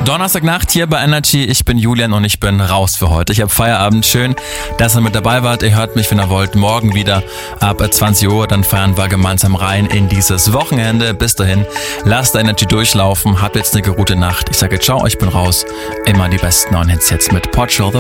Donnerstagnacht hier bei Energy. Ich bin Julian und ich bin raus für heute. Ich habe Feierabend. Schön, dass ihr mit dabei wart. Ihr hört mich, wenn ihr wollt, morgen wieder ab 20 Uhr. Dann feiern wir gemeinsam rein in dieses Wochenende. Bis dahin, lasst Energy durchlaufen. Habt jetzt eine gute Nacht. Ich sage ciao, ich bin raus. Immer die besten neuen Hits jetzt mit Portugal.